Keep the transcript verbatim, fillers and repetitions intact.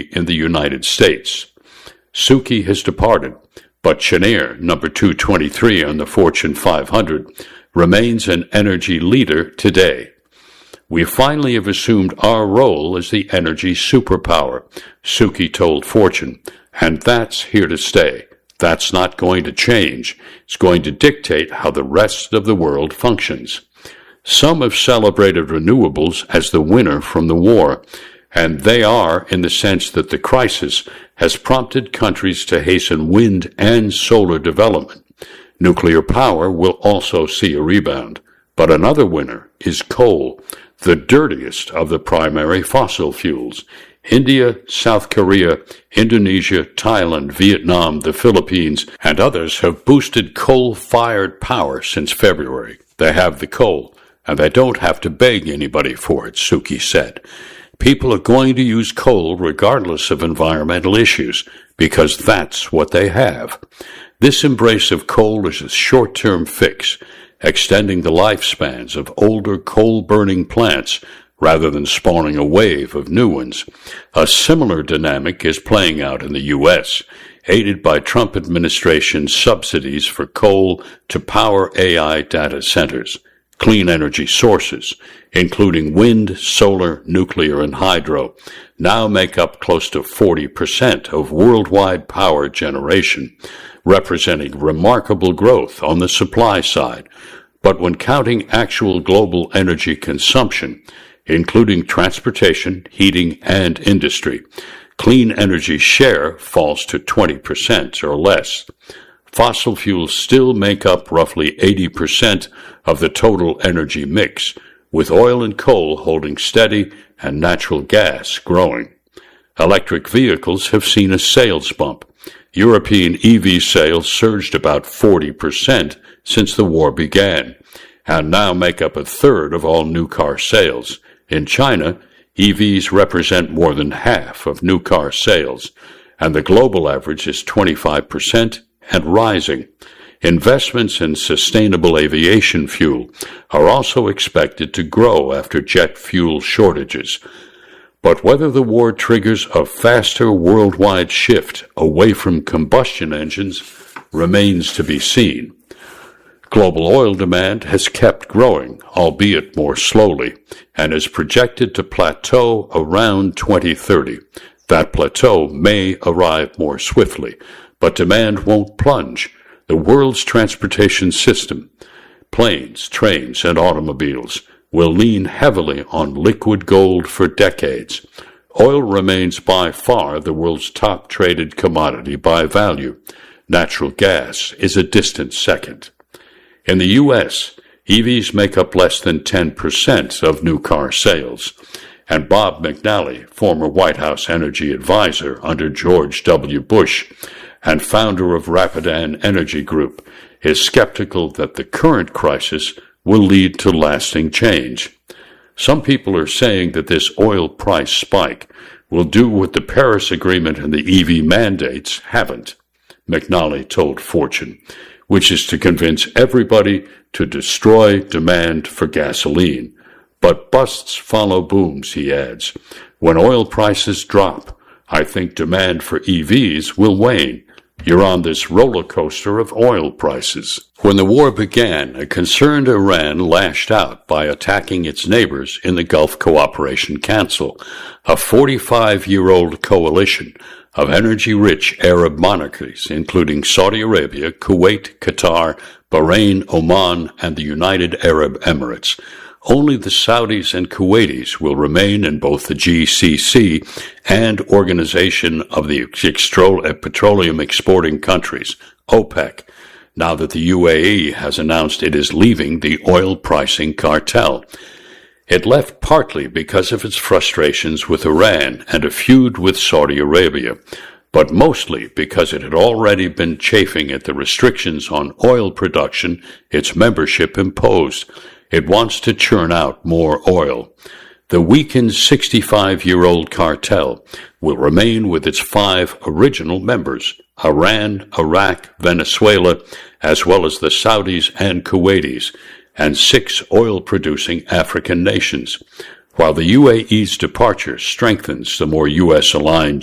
be in the United States. Sukhi has departed, but Cheniere, number two twenty-three on the Fortune five hundred, remains an energy leader today. We finally have assumed our role as the energy superpower, Sukhi told Fortune, and that's here to stay. That's not going to change. It's going to dictate how the rest of the world functions. Some have celebrated renewables as the winner from the war, and they are in the sense that the crisis has prompted countries to hasten wind and solar development. Nuclear power will also see a rebound. But another winner is coal, the dirtiest of the primary fossil fuels. India, South Korea, Indonesia, Thailand, Vietnam, the Philippines, and others have boosted coal-fired power since February. They have the coal, and they don't have to beg anybody for it, Sukhi said. People are going to use coal regardless of environmental issues, because that's what they have. This embrace of coal is a short-term fix, extending the lifespans of older coal-burning plants rather than spawning a wave of new ones. A similar dynamic is playing out in the U S, aided by Trump administration subsidies for coal to power A I data centers. Clean energy sources, including wind, solar, nuclear, and hydro, now make up close to forty percent of worldwide power generation, representing remarkable growth on the supply side. But when counting actual global energy consumption, including transportation, heating, and industry, clean energy share falls to twenty percent or less. Fossil fuels still make up roughly eighty percent of the total energy mix, with oil and coal holding steady and natural gas growing. Electric vehicles have seen a sales bump. European E V sales surged about forty percent since the war began, and now make up a third of all new car sales. In China, E Vs represent more than half of new car sales, and the global average is twenty-five percent and rising. Investments in sustainable aviation fuel are also expected to grow after jet fuel shortages. But whether the war triggers a faster worldwide shift away from combustion engines remains to be seen. Global oil demand has kept growing, albeit more slowly, and is projected to plateau around twenty thirty. That plateau may arrive more swiftly, but demand won't plunge. The world's transportation system, planes, trains, and automobiles, will lean heavily on liquid gold for decades. Oil remains by far the world's top traded commodity by value. Natural gas is a distant second. In the U S, E Vs make up less than ten percent of new car sales, and Bob McNally, former White House energy advisor under George W. Bush and founder of Rapidan Energy Group, is skeptical that the current crisis will lead to lasting change. Some people are saying that this oil price spike will do what the Paris Agreement and the E V mandates haven't, McNally told Fortune, which is to convince everybody to destroy demand for gasoline. But busts follow booms, he adds. When oil prices drop, I think demand for E Vs will wane. You're on this roller coaster of oil prices. When the war began, a concerned Iran lashed out by attacking its neighbors in the Gulf Cooperation Council, a forty-five-year-old coalition of energy-rich Arab monarchies, including Saudi Arabia, Kuwait, Qatar, Bahrain, Oman, and the United Arab Emirates. Only the Saudis and Kuwaitis will remain in both the G C C and Organization of the Petroleum Exporting Countries, OPEC, now that the U A E has announced it is leaving the oil pricing cartel. It left partly because of its frustrations with Iran and a feud with Saudi Arabia, but mostly because it had already been chafing at the restrictions on oil production its membership imposed. It wants to churn out more oil. The weakened sixty-five-year-old cartel will remain with its five original members, Iran, Iraq, Venezuela, as well as the Saudis and Kuwaitis, and six oil-producing African nations. While the U A E's departure strengthens the more U S-aligned